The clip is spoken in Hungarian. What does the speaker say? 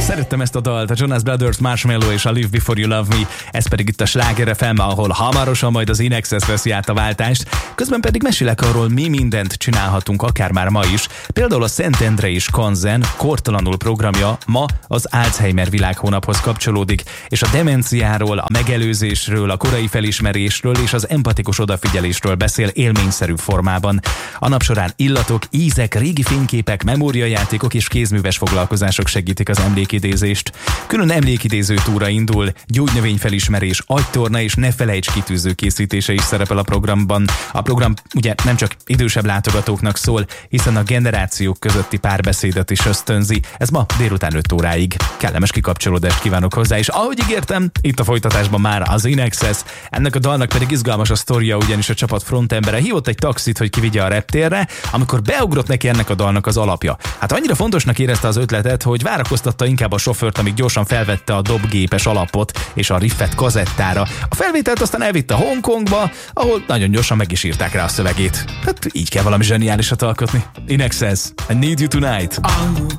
Szerettem ezt a dalt, a Jonas Brothers, Marshmello és a Live Before You Love Me, ez pedig itt a Sláger FM, ahol hamarosan majd az INXS veszi át a váltást. Közben pedig mesélek arról, mi mindent csinálhatunk akár már ma is. Például a Szentendrei Skanzen kortalanul programja ma az Alzheimer világhónaphoz kapcsolódik, és a demenciáról, a megelőzésről, a korai felismerésről és az empatikus odafigyelésről beszél élményszerű formában. A nap során illatok, ízek, régi fényképek, memóriajátékok és kézműves foglalkozások segítik az emlékidézést. Külön emlékidéző túra indul, gyógynövényfelismerés, agytorna és ne felejts kitűző készítése is szerepel a programban. A program ugye nem csak idősebb látogatóknak szól, hiszen a generációk közötti párbeszédet is ösztönzi. Ez ma délután 5 óráig. Kellemes kikapcsolódást kívánok hozzá, és ahogy ígértem, itt a folytatásban már az INXS. Ennek a dalnak pedig izgalmas a sztoria, ugyanis a csapat frontembere hívott egy taxit, hogy kivigye a reptérre, amikor beugrott neki ennek a dalnak az alapja. Hát annyira fontosnak érezte az ötletet, hogy várakoztatta inkább a sofőrt, amíg gyorsan felvette a dobgépes alapot és a riffet kazettára. A felvételt aztán elvitte Hongkongba, ahol nagyon gyorsan meg is írták rá a szövegét. Hát így kell valami zseniálisat alkotni. INXS, I Need You Tonight.